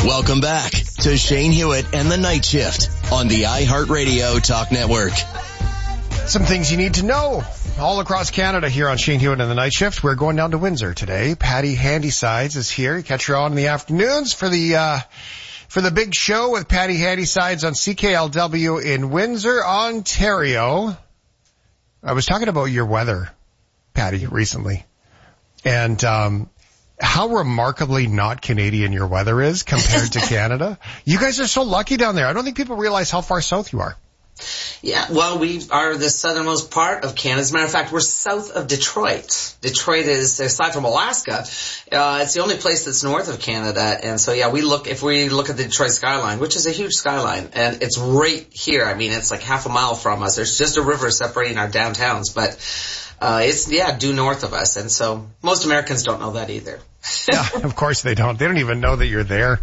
Welcome back to Shane Hewitt and the Night Shift on the iHeartRadio Talk Network. Some things you need to know all across Canada here on Shane Hewitt and the Night Shift. We're going down to Windsor today. Patty Handysides is here. You catch her on in the afternoons for the big show with Patty Handysides on CKLW in Windsor, Ontario. I was talking about your weather, Patty, recently. And how remarkably not Canadian your weather is compared to Canada. You guys are so lucky down there. I don't think people realize how far south you are. Yeah, well, we are the southernmost part of Canada. As a matter of fact, we're south of Detroit. Detroit is, aside from Alaska, it's the only place that's north of Canada. And so, yeah, if we look at the Detroit skyline, which is a huge skyline, and it's right here. I mean, it's like half a mile from us. There's just a river separating our downtowns, but it's due north of us. And so most Americans don't know that either. Yeah, of course they don't. They don't even know that you're there.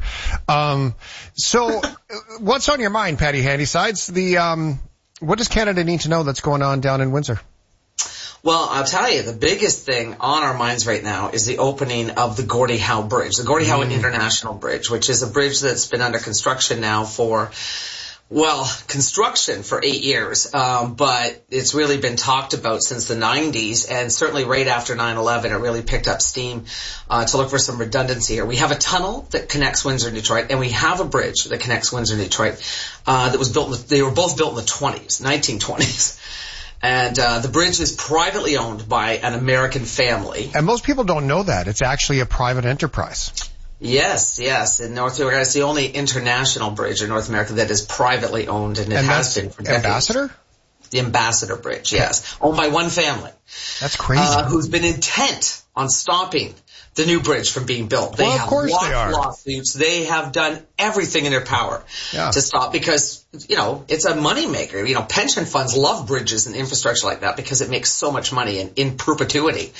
So what's on your mind, Patty Handysides? What does Canada need to know that's going on down in Windsor? Well, I'll tell you, the biggest thing on our minds right now is the opening of the Gordie Howe Bridge, the Gordie Howe International Bridge, which is a bridge that's been under construction now for construction for 8 years, but it's really been talked about since the 90s, and certainly right after 9/11, it really picked up steam to look for some redundancy here. We have a tunnel that connects Windsor and Detroit, and we have a bridge that connects Windsor and Detroit that was built. They were both built in the 1920s. And the bridge is privately owned by an American family. And most people don't know that. It's actually a private enterprise. Yes. In North America, it's the only international bridge in North America that is privately owned, and it has been for decades. Ambassador? The Ambassador Bridge, yes. Owned by one family. That's crazy. Who's been intent on stopping the new bridge from being built. They of course they are. Lawsuits. They have done everything in their power to stop because, it's a moneymaker. Pension funds love bridges and infrastructure like that because it makes so much money in perpetuity.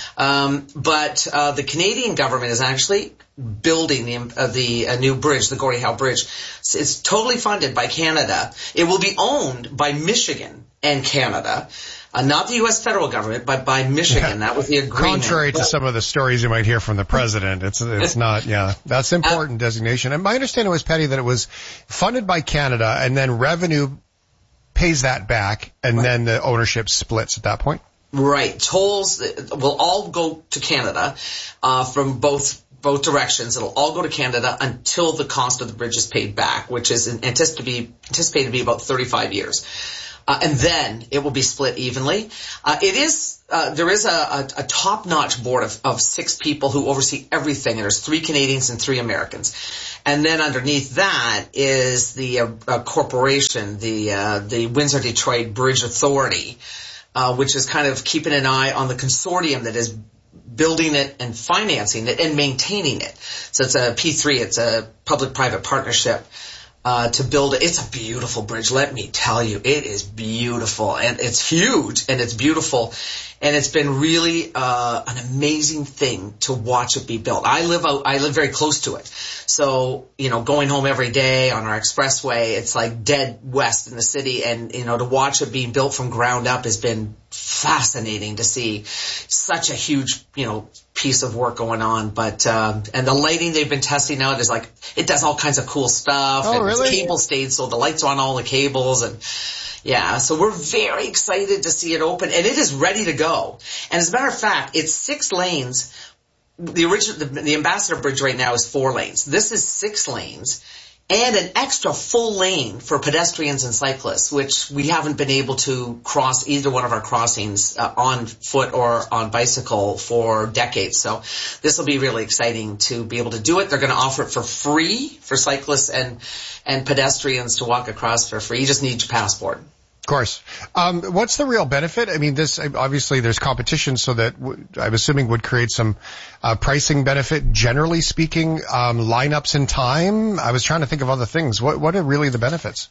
But the Canadian government is actually building the new bridge, the Gordie Howe Bridge. It's totally funded by Canada. It will be owned by Michigan and Canada. Not the U.S. federal government, but by Michigan. That was the agreement. Contrary to some of the stories you might hear from the president, it's not, that's an important designation. And my understanding was, Patty, that it was funded by Canada and then revenue pays that back and then the ownership splits at that point. Right. Tolls will all go to Canada, from both directions. It'll all go to Canada until the cost of the bridge is paid back, which is anticipated to be about 35 years. And then it will be split evenly. There is a top-notch board of 6 people who oversee everything. And there's 3 Canadians and 3 Americans. And then underneath that is the corporation, the Windsor Detroit Bridge Authority, which is kind of keeping an eye on the consortium that is building it and financing it and maintaining it. So it's a P3, it's a public-private partnership. To build it. It's a beautiful bridge, let me tell you. It is beautiful, and it's huge, and it's beautiful, and it's been really an amazing thing to watch it be built. I live very close to it. So, going home every day on our expressway, it's like dead west in the city, and, to watch it being built from ground up has been fascinating to see. Such a huge, piece of work going on, but and the lighting they've been testing out is like, it does all kinds of cool stuff. Oh, really? It's cable stayed, so the lights are on all the cables, and so we're very excited to see it open, and it is ready to go. And as a matter of fact, it's 6 lanes. The Ambassador Bridge right now is 4 lanes. This is 6 lanes. And an extra full lane for pedestrians and cyclists, which we haven't been able to cross either one of our crossings on foot or on bicycle for decades. So this will be really exciting to be able to do it. They're going to offer it for free for cyclists and pedestrians to walk across for free. You just need your passport. Of course. What's the real benefit? I mean, this, obviously there's competition, so that I'm assuming would create some pricing benefit, generally speaking, lineups in time. I was trying to think of other things. What are really the benefits?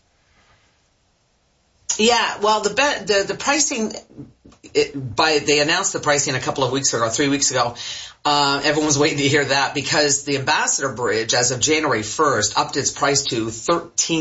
Yeah, well, the pricing, they announced the pricing a couple of weeks ago, 3 weeks ago. Everyone was waiting to hear that because the Ambassador Bridge, as of January 1st, upped its price to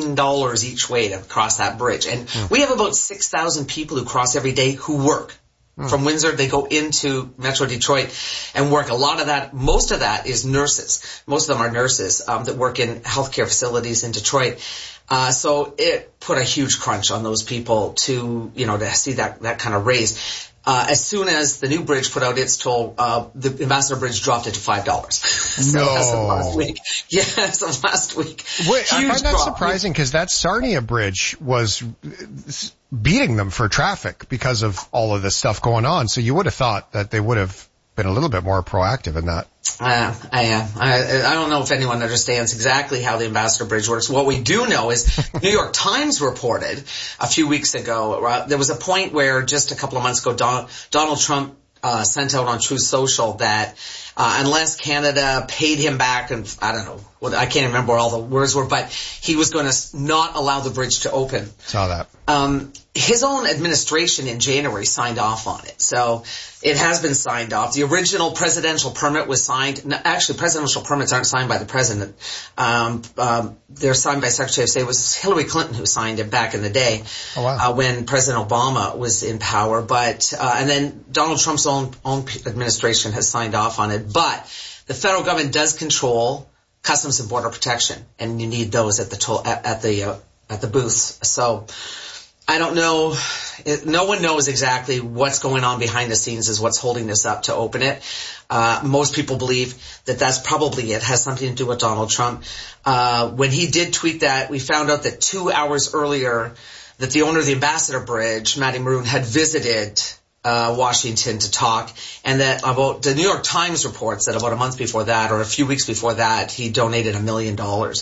$13 each way to cross that bridge. And we have about 6,000 people who cross every day who work From Windsor, they go into Metro Detroit and work. Most of that is nurses. Most of them are nurses that work in healthcare facilities in Detroit. So it put a huge crunch on those people to see that kind of raise. As soon as the new bridge put out its toll, the Ambassador Bridge dropped it to $5. So as of last week. Yeah, as of last week. Wait, I find that surprising because that Sarnia Bridge was beating them for traffic because of all of this stuff going on. So you would have thought that they would have been a little bit more proactive in that. I don't know if anyone understands exactly how the Ambassador Bridge works. What we do know is New York Times reported a few weeks ago, there was a point where just a couple of months ago, Donald Trump sent out on Truth Social that unless Canada paid him back, and I don't know, I can't remember what all the words were, but he was going to not allow the bridge to open. Saw that. His own administration in January signed off on it. So it has been signed off. The original presidential permit was signed. Actually, presidential permits aren't signed by the president. They're signed by Secretary of State. It was Hillary Clinton who signed it back in the day. Oh, wow. When President Obama was in power. But and then Donald Trump's own administration has signed off on it. But the federal government does control Customs and Border Protection, and you need those at the booths. So I don't know. No one knows exactly what's going on behind the scenes is what's holding this up to open it. Most people believe that that's probably it. Has something to do with Donald Trump. When he did tweet that, we found out that 2 hours earlier that the owner of the Ambassador Bridge, Matty Maroon, had visited Washington to talk, and that about the New York Times reports that about a month before that or a few weeks before that, he donated $1 million.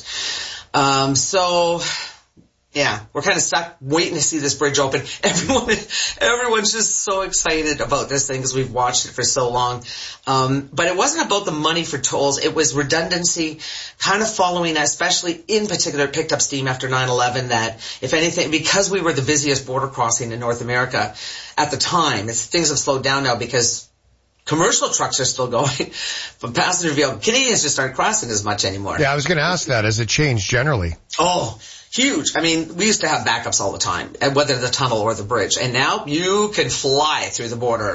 So yeah, we're kind of stuck waiting to see this bridge open. Everyone's just so excited about this thing because we've watched it for so long. But it wasn't about the money for tolls. It was redundancy, kind of following, especially in particular, it picked up steam after 9/11 that, if anything, because we were the busiest border crossing in North America at the time, things have slowed down now because commercial trucks are still going, but passenger vehicle, Canadians just aren't crossing as much anymore. Yeah, I was going to ask that. Has it changed generally? Oh, huge. I mean, we used to have backups all the time, whether the tunnel or the bridge. And now you can fly through the border.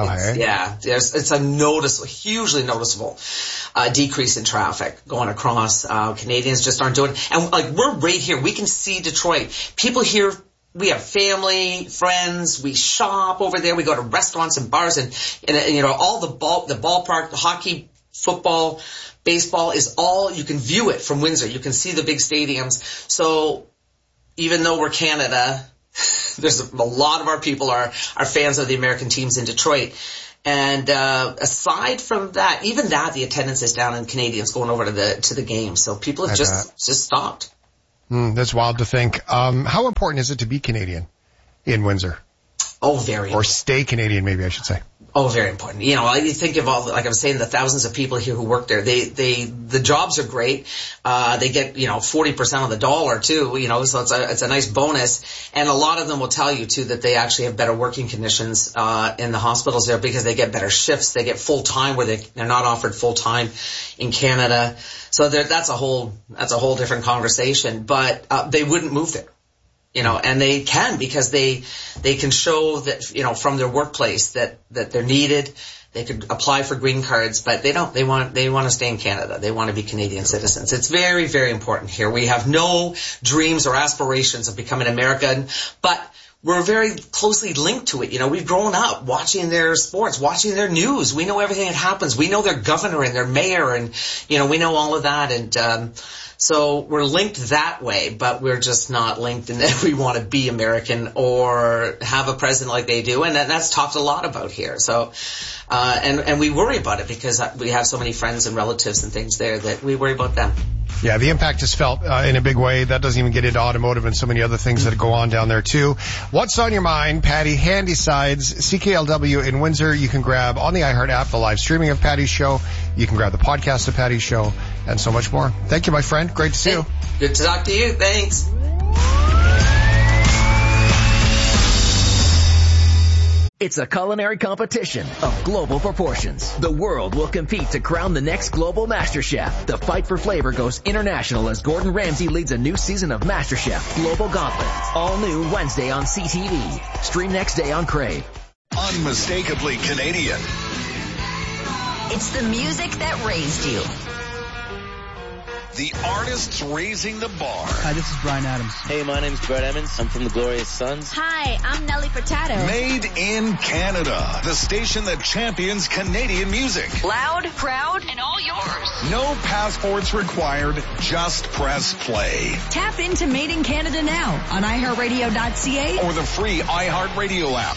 Yeah, it's a hugely noticeable decrease in traffic going across. Canadians just aren't doing it. And we're right here. We can see Detroit. People here, we have family, friends, we shop over there, we go to restaurants and bars and all the ballpark, the hockey, football, baseball is all, you can view it from Windsor. You can see the big stadiums. So even though we're Canada, there's a lot of our people are fans of the American teams in Detroit. And aside from that, even that, the attendance is down in Canadians going over to the game. So people have just stopped. That's wild to think. How important is it to be Canadian in Windsor? Oh, very important. Or stay Canadian, maybe I should say. Oh, very important. You think of all, like I was saying, the thousands of people here who work there. The jobs are great. They get, 40% of the dollar too, so it's a nice bonus. And a lot of them will tell you too that they actually have better working conditions, in the hospitals there because they get better shifts. They get full time where they're not offered full time in Canada. So that's a whole different conversation, but, they wouldn't move there. And they can because they can show that, from their workplace that they're needed. They could apply for green cards, but they don't. They want to stay in Canada. They want to be Canadian citizens. It's very, very important here. We have no dreams or aspirations of becoming American, but we're very closely linked to it. We've grown up watching their sports, watching their news. We know everything that happens. We know their governor and their mayor and, we know all of that. And, so we're linked that way, but we're just not linked in that we want to be American or have a president like they do. And that's talked a lot about here. So, and we worry about it because we have so many friends and relatives and things there that we worry about them. Yeah, the impact is felt in a big way. That doesn't even get into automotive and so many other things that go on down there too. What's on your mind? Patty Handysides, CKLW in Windsor. You can grab on the iHeart app the live streaming of Patty's show. You can grab the podcast of Patty's show and so much more. Thank you, my friend. Great to see you. Good to talk to you. Thanks. It's a culinary competition of global proportions. The world will compete to crown the next global MasterChef. The fight for flavor goes international as Gordon Ramsay leads a new season of MasterChef Global Gauntlet. All new Wednesday on CTV. Stream next day on Crave. unmistakably Canadian. It's the music that raised you. The artists raising the bar. Hi, this is Bryan Adams. Hey, my name's Brett Emmons. I'm from the Glorious Sons. Hi, I'm Nelly Furtado. Made in Canada. The station that champions Canadian music. Loud, proud, and all yours. No passports required. Just press play. Tap into Made in Canada now on iHeartRadio.ca or the free iHeartRadio app.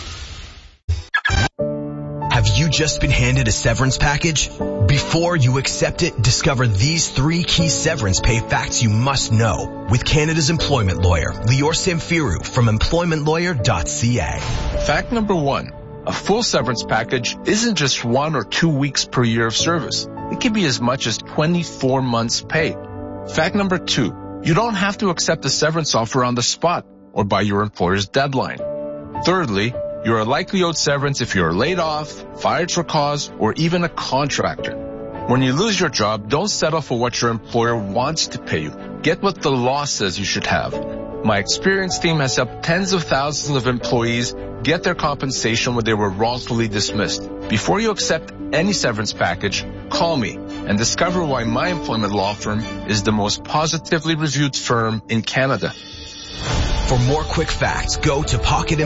Have you just been handed a severance package? Before you accept it, discover these 3 key severance pay facts you must know with Canada's employment lawyer, Lior Samfiru from employmentlawyer.ca. Fact number 1. A full severance package isn't just 1 or 2 weeks per year of service. It can be as much as 24 months' pay. Fact number 2. You don't have to accept a severance offer on the spot or by your employer's deadline. Thirdly, you are likely owed severance if you are laid off, fired for cause, or even a contractor. When you lose your job, don't settle for what your employer wants to pay you. Get what the law says you should have. My experienced team has helped tens of thousands of employees get their compensation when they were wrongfully dismissed. Before you accept any severance package, call me and discover why my employment law firm is the most positively reviewed firm in Canada. For more quick facts, go to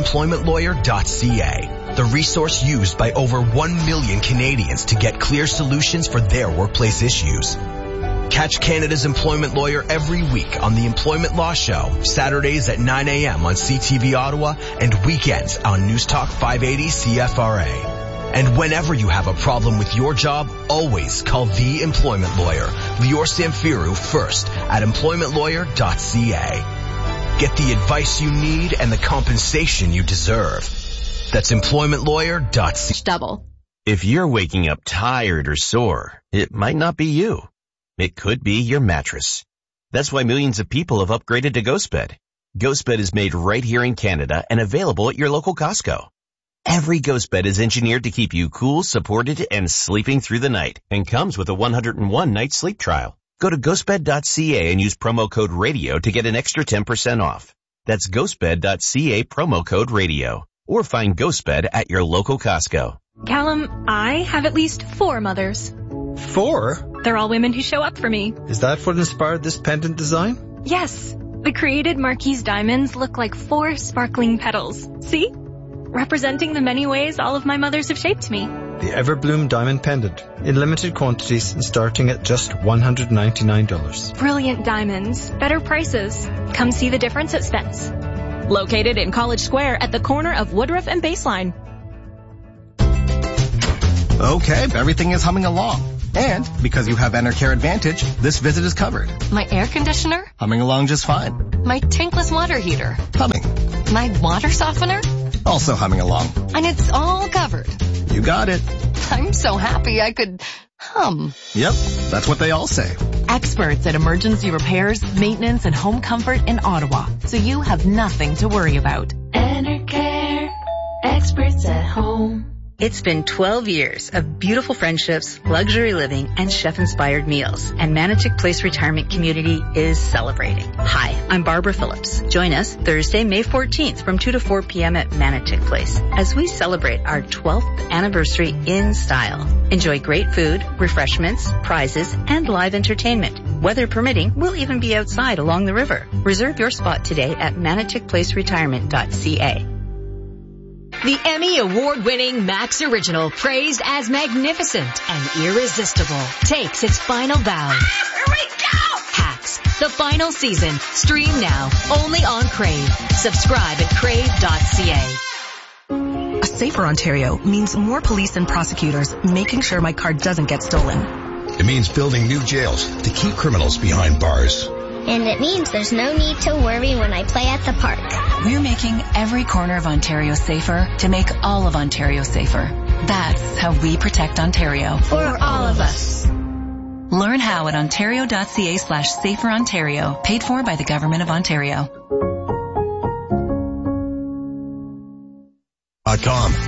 pocketemploymentlawyer.ca, the resource used by over 1 million Canadians to get clear solutions for their workplace issues. Catch Canada's Employment Lawyer every week on the Employment Law Show, Saturdays at 9 a.m. on CTV Ottawa and weekends on News Talk 580 CFRA. And whenever you have a problem with your job, always call the Employment Lawyer, Lior Samfiru, first at employmentlawyer.ca. Get the advice you need and the compensation you deserve. That's employmentlawyer.ca. Double. If you're waking up tired or sore, it might not be you. It could be your mattress. That's why millions of people have upgraded to GhostBed. GhostBed is made right here in Canada and available at your local Costco. Every GhostBed is engineered to keep you cool, supported, and sleeping through the night, and comes with a 101-night sleep trial. Go to ghostbed.ca and use promo code RADIO to get an extra 10% off. That's ghostbed.ca promo code RADIO. Or find GhostBed at your local Costco. Callum, I have at least 4 mothers. 4? They're all women who show up for me. Is that what inspired this pendant design? Yes. The created Marquise diamonds look like 4 sparkling petals. See? Representing the many ways all of my mothers have shaped me. The Everbloom diamond pendant, in limited quantities and starting at just $199. Brilliant diamonds, better prices. Come see the difference at Spence. Located in College Square at the corner of Woodruff and Baseline. Okay, everything is humming along. And because you have Enercare Advantage, this visit is covered. My air conditioner? Humming along just fine. My tankless water heater? Humming. My water softener? Also humming along. And it's all covered. You got it. I'm so happy I could hum. Yep, that's what they all say. Experts at emergency repairs, maintenance, and home comfort in Ottawa, so you have nothing to worry about. Enercare, experts at home. It's been 12 years of beautiful friendships, luxury living, and chef-inspired meals, and Manotick Place Retirement Community is celebrating. Hi, I'm Barbara Phillips. Join us Thursday, May 14th from 2 to 4 p.m. at Manotick Place as we celebrate our 12th anniversary in style. Enjoy great food, refreshments, prizes, and live entertainment. Weather permitting, we'll even be outside along the river. Reserve your spot today at manotickplaceretirement.ca. The Emmy Award-winning Max Original, praised as magnificent and irresistible, takes its final bow. Here we go! Hacks, the final season. Stream now, only on Crave. Subscribe at crave.ca. A safer Ontario means more police and prosecutors making sure my car doesn't get stolen. It means building new jails to keep criminals behind bars. And it means there's no need to worry when I play at the park. We're making every corner of Ontario safer to make all of Ontario safer. That's how we protect Ontario. For all of us. Learn how at ontario.ca/saferontario, paid for by the Government of Ontario. .com.